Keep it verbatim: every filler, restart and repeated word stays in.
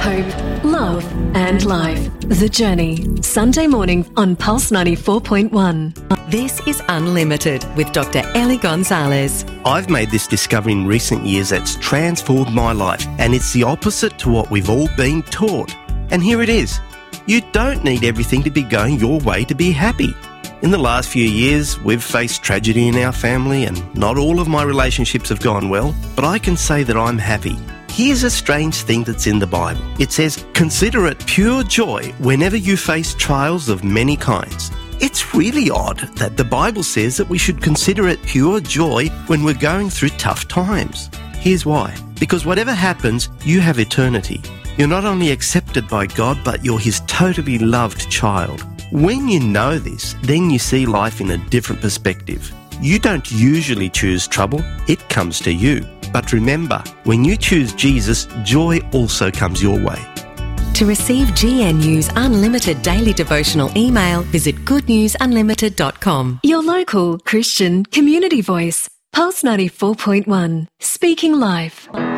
hope, love and life. The Journey. Sunday morning on Pulse ninety-four point one. This is Unlimited with Doctor Ellie Gonzalez. I've made this discovery in recent years that's transformed my life, and it's the opposite to what we've all been taught. And here it is. You don't need everything to be going your way to be happy. In the last few years, we've faced tragedy in our family, and not all of my relationships have gone well, but I can say that I'm happy. Here's a strange thing that's in the Bible. It says, "Consider it pure joy whenever you face trials of many kinds." It's really odd that the Bible says that we should consider it pure joy when we're going through tough times. Here's why. Because whatever happens, you have eternity. You're not only accepted by God, but you're His totally loved child. When you know this, then you see life in a different perspective. You don't usually choose trouble, it comes to you. But remember, when you choose Jesus, joy also comes your way. To receive G N U's Unlimited Daily Devotional email, visit good news unlimited dot com. Your local Christian community voice. Pulse ninety-four point one. Speaking life.